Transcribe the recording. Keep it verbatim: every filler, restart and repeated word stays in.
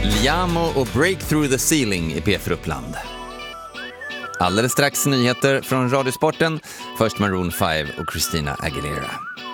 Liamo och Break Through the Ceiling i P fyra Uppland. Alldeles strax nyheter från Radiosporten. Först Maroon fem och Christina Aguilera.